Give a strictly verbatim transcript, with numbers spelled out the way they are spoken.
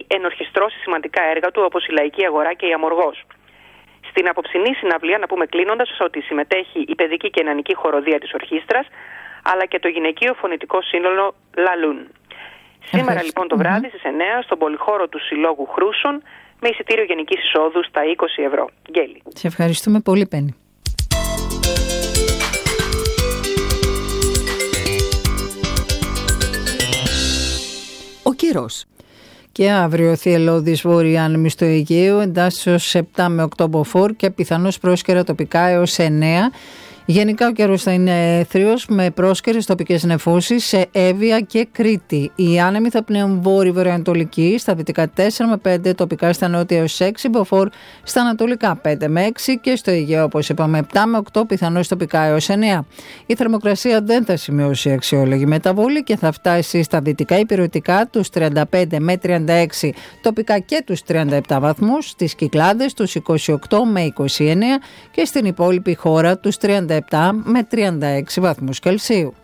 ενορχιστρώσει σημαντικά έργα του, όπως η Λαϊκή Αγορά και η Αμοργός. Στην απόψινή συναυλία, να πούμε κλείνοντας, ότι συμμετέχει η παιδική και νεανική χοροδία της ορχήστρας, αλλά και το γυναικείο φωνητικό σύνολο Λαλούν. Σήμερα λοιπόν το βράδυ στις εννιά στον πολυχώρο του Συλλόγου Χρούσων, με εισιτήριο γενικής εισόδου στα είκοσι ευρώ. Γκέλη. Σε ευχαριστούμε πολύ, Πέννη. Ο καιρός. Και αύριο θυελλώδης βόρεια άνεμη στο Αιγαίο, εντάσσεως επτά με οκτώ μποφόρ και πιθανώς πρόσκαιρα τοπικά έως εννέα. Γενικά ο καιρός θα είναι έθριος με πρόσκαιρες τοπικές νεφώσεις σε Εύβοια και Κρήτη. Οι άνεμοι θα πνέουν βόρειο-βορειοανατολική, στα δυτικά τέσσερα με πέντε, τοπικά στα νότια έως έξι μποφόρ, στα ανατολικά πέντε με έξι και στο Αιγαίο, όπως είπαμε, επτά με οκτώ, πιθανώς τοπικά έως εννέα. Η θερμοκρασία δεν θα σημειώσει αξιόλογη μεταβολή και θα φτάσει στα δυτικά υπηρετικά τους τριάντα πέντε με τριάντα έξι, τοπικά και τους τριάντα επτά βαθμούς, στις Κυκλάδες τους είκοσι οκτώ με είκοσι εννέα και στην υπόλοιπη χώρα τους τριάντα επτά με τριάντα έξι βαθμούς Κελσίου.